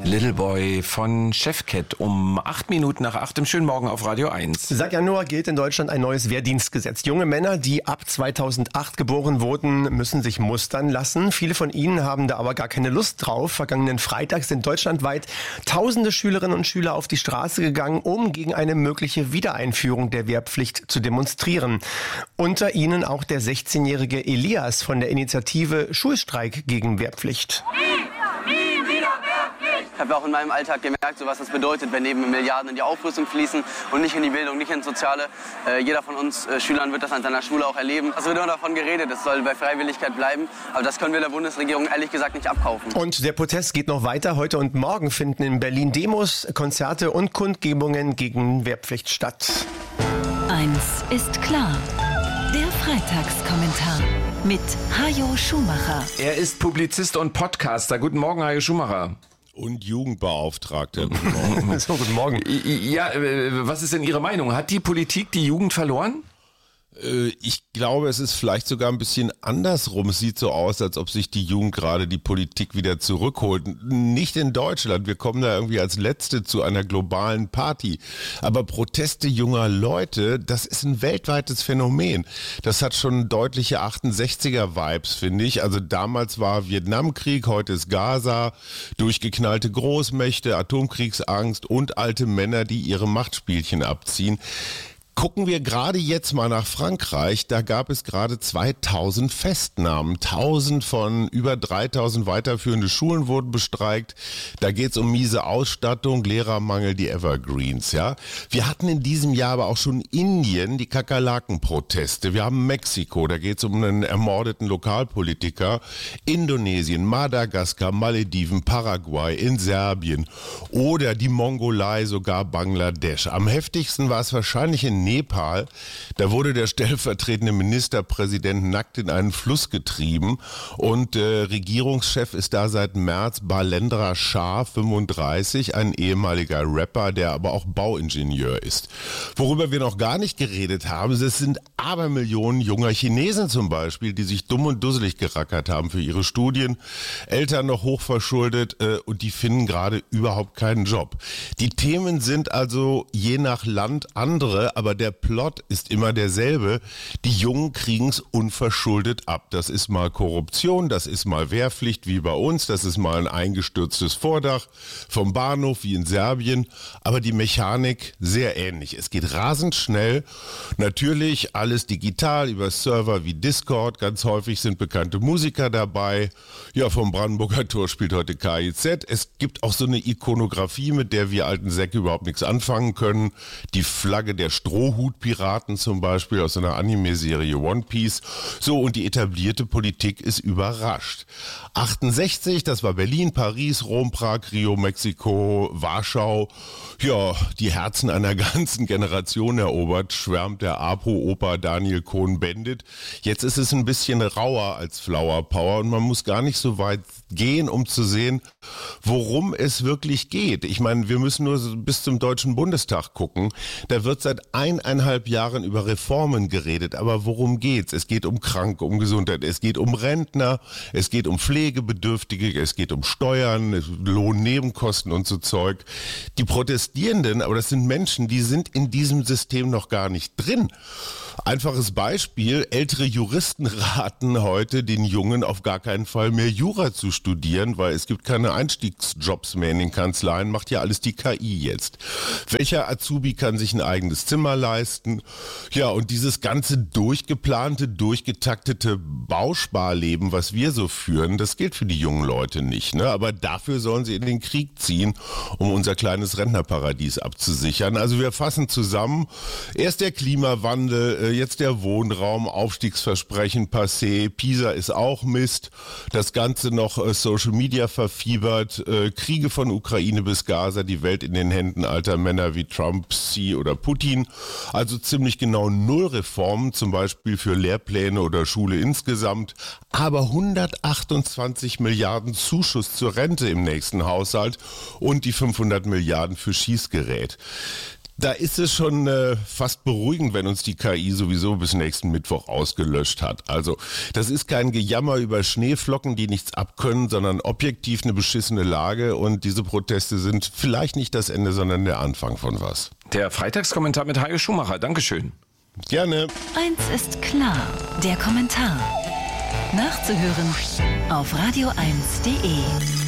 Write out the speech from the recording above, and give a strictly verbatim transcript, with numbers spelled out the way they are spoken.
Little Boy von Chefcat um acht Minuten nach acht im schönen Morgen auf Radio eins. Seit Januar gilt in Deutschland ein neues Wehrdienstgesetz. Junge Männer, die ab zweitausendacht geboren wurden, müssen sich mustern lassen. Viele von ihnen haben da aber gar keine Lust drauf. Vergangenen Freitag sind deutschlandweit tausende Schülerinnen und Schüler auf die Straße gegangen, um gegen eine mögliche Wiedereinführung der Wehrpflicht zu demonstrieren. Unter ihnen auch der sechzehnjährige Elias von der Initiative Schulstreik gegen Wehrpflicht. Ich habe auch in meinem Alltag gemerkt, so was das bedeutet, wenn eben Milliarden in die Aufrüstung fließen und nicht in die Bildung, nicht ins Soziale. Äh, jeder von uns äh, Schülern wird das an seiner Schule auch erleben. Es wird immer davon geredet, es soll bei Freiwilligkeit bleiben. Aber das können wir der Bundesregierung ehrlich gesagt nicht abkaufen. Und der Protest geht noch weiter. Heute und morgen finden in Berlin Demos, Konzerte und Kundgebungen gegen Wehrpflicht statt. Eins ist klar. Der Freitagskommentar mit Hajo Schumacher. Er ist Publizist und Podcaster. Guten Morgen, Hajo Schumacher. Und Jugendbeauftragter. Guten Morgen. So, guten Morgen. Ja, was ist denn Ihre Meinung? Hat die Politik die Jugend verloren? Ich glaube, es ist vielleicht sogar ein bisschen andersrum. Es sieht so aus, als ob sich die Jugend gerade die Politik wieder zurückholt. Nicht in Deutschland. Wir kommen da irgendwie als Letzte zu einer globalen Party. Aber Proteste junger Leute, das ist ein weltweites Phänomen. Das hat schon deutliche achtundsechziger-Vibes, finde ich. Also damals war Vietnamkrieg, heute ist Gaza, durchgeknallte Großmächte, Atomkriegsangst und alte Männer, die ihre Machtspielchen abziehen. Gucken wir gerade jetzt mal nach Frankreich, da gab es gerade zweitausend Festnahmen. tausend von über dreitausend weiterführende Schulen wurden bestreikt. Da geht es um miese Ausstattung, Lehrermangel, die Evergreens. Ja, wir hatten in diesem Jahr aber auch schon Indien, die Kakerlaken-Proteste. Wir haben Mexiko, da geht es um einen ermordeten Lokalpolitiker. Indonesien, Madagaskar, Malediven, Paraguay, in Serbien oder die Mongolei, sogar Bangladesch. Am heftigsten war es wahrscheinlich in Nepal, da wurde der stellvertretende Ministerpräsident nackt in einen Fluss getrieben und äh, Regierungschef ist da seit März Balendra Shah, fünfunddreißig, ein ehemaliger Rapper, der aber auch Bauingenieur ist. Worüber wir noch gar nicht geredet haben, das sind Abermillionen junger Chinesen zum Beispiel, die sich dumm und dusselig gerackert haben für ihre Studien, Eltern noch hochverschuldet äh, und die finden gerade überhaupt keinen Job. Die Themen sind also je nach Land andere, aber der Plot ist immer derselbe. Die Jungen kriegen es unverschuldet ab. Das ist mal Korruption, das ist mal Wehrpflicht wie bei uns, das ist mal ein eingestürztes Vordach vom Bahnhof wie in Serbien. Aber die Mechanik sehr ähnlich. Es geht rasend schnell. Natürlich alles digital über Server wie Discord. Ganz häufig sind bekannte Musiker dabei. Ja, vom Brandenburger Tor spielt heute K I Z. Es gibt auch so eine Ikonografie, mit der wir alten Säcke überhaupt nichts anfangen können. Die Flagge der Strohhutpiraten zum Beispiel aus einer Anime-Serie One Piece. So, und die etablierte Politik ist überrascht. achtundsechzig, das war Berlin, Paris, Rom, Prag, Rio, Mexiko, Warschau. Ja, die Herzen einer ganzen Generation erobert, schwärmt der Apo-Opa Daniel Cohn-Bendit. Jetzt ist es ein bisschen rauer als Flower Power und man muss gar nicht so weit gehen, um zu sehen, worum es wirklich geht. Ich meine, wir müssen nur bis zum Deutschen Bundestag gucken. Da wird seit eineinhalb Jahren über Reformen geredet. Aber worum geht's? Es geht um Kranke, um Gesundheit, es geht um Rentner, es geht um Pflegebedürftige, es geht um Steuern, Lohnnebenkosten und so Zeug. Die Protestierenden, aber das sind Menschen, die sind in diesem System noch gar nicht drin. Einfaches Beispiel, ältere Juristen raten heute den Jungen auf gar keinen Fall mehr Jura zu studieren, weil es gibt keine Einstiegsjobs mehr in den Kanzleien, macht ja alles die K I jetzt. Welcher Azubi kann sich ein eigenes Zimmer leisten? Ja, und dieses ganze durchgeplante, durchgetaktete Bausparleben, was wir so führen, das gilt für die jungen Leute nicht, ne? Aber dafür sollen sie in den Krieg ziehen, um unser kleines Rentnerparadies abzusichern. Also wir fassen zusammen, erst der Klimawandel, jetzt der Wohnraum, Aufstiegsversprechen passé, Pisa ist auch Mist, das Ganze noch äh, Social Media verfiebert, äh, Kriege von Ukraine bis Gaza, die Welt in den Händen alter Männer wie Trump, Xi oder Putin, also ziemlich genau null Reformen, zum Beispiel für Lehrpläne oder Schule insgesamt, aber hundertachtundzwanzig Milliarden Zuschuss zur Rente im nächsten Haushalt und die fünfhundert Milliarden für Schießgerät. Da ist es schon äh, fast beruhigend, wenn uns die K I sowieso bis nächsten Mittwoch ausgelöscht hat. Also das ist kein Gejammer über Schneeflocken, die nichts abkönnen, sondern objektiv eine beschissene Lage und diese Proteste sind vielleicht nicht das Ende, sondern der Anfang von was. Der Freitagskommentar mit Hajo Schumacher. Dankeschön. Gerne. Eins ist klar, der Kommentar. Nachzuhören auf radio eins punkt de.